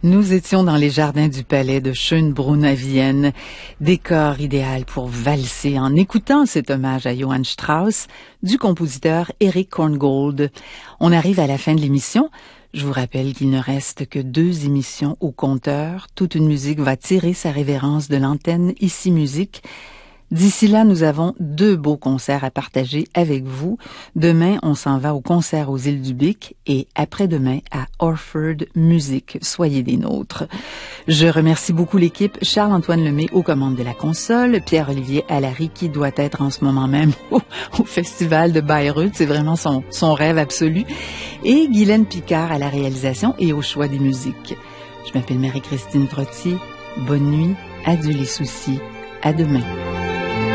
Nous étions dans les jardins du palais de Schönbrunn à Vienne, décor idéal pour valser en écoutant cet hommage à Johann Strauss du compositeur Erich Korngold. On arrive à la fin de l'émission. Je vous rappelle qu'il ne reste que 2 émissions au compteur. Toute une musique va tirer sa révérence de l'antenne Ici Musique. D'ici là, nous avons 2 beaux concerts à partager avec vous. Demain, on s'en va au concert aux Îles du Bic et après-demain à Orford Music. Soyez des nôtres. Je remercie beaucoup l'équipe. Charles-Antoine Lemay aux commandes de la console, Pierre-Olivier Allary qui doit être en ce moment même au Festival de Bayreuth. C'est vraiment son rêve absolu. Et Guylaine Picard à la réalisation et au choix des musiques. Je m'appelle Marie-Christine Trottier. Bonne nuit. Adieu les soucis. À demain.